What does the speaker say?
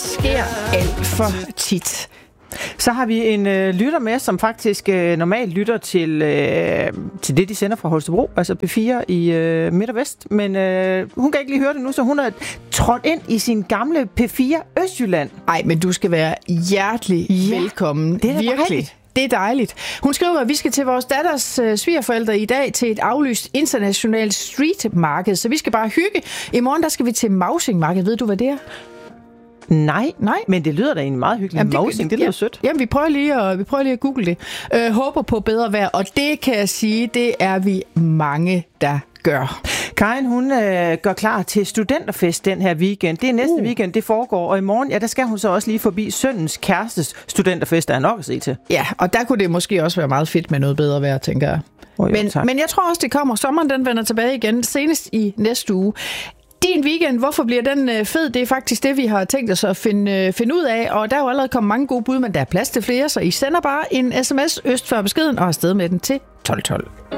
sker alt for tit. Så har vi en lytter med, som faktisk normalt lytter til det, de sender fra Holstebro, altså P4 i Midt og Vest. Men hun kan ikke lige høre det nu, så hun er trådt ind i sin gamle P4 Østjylland. Ej, men du skal være hjertelig velkommen. Det er virkelig dejligt. Det er dejligt. Hun skriver, at vi skal til vores datters svigerforældre i dag til et aflyst internationalt streetmarked, så vi skal bare hygge. I morgen der skal vi til Mausingmarked. Ved du, hvad det er? Nej, men det lyder da en meget hyggelig Mausing. Det lyder sødt. Jamen, vi prøver lige at google det. Håber på bedre vejr, og det kan jeg sige, det er vi mange, der gør. Karin, hun gør klar til studenterfest den her weekend. Det er næste weekend, det foregår, og i morgen, der skal hun så også lige forbi sønnens kærestes studenterfest, der er nok at se til. Ja, og der kunne det måske også være meget fedt med noget bedre vejr, tænker jeg. Men jeg tror også, det kommer. Sommeren, den vender tilbage igen, senest i næste uge. Din weekend, hvorfor bliver den fed? Det er faktisk det, vi har tænkt os at finde ud af, og der er jo allerede kommet mange gode bud, men der er plads til flere, så I sender bare en sms øst før beskeden og afsted med den til 1212.